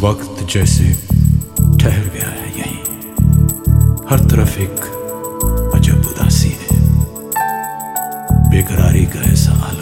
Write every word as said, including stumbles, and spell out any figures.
वक्त जैसे ठहर गया है यहीं, हर तरफ एक अजब उदासी है, बेकरारी का ऐसा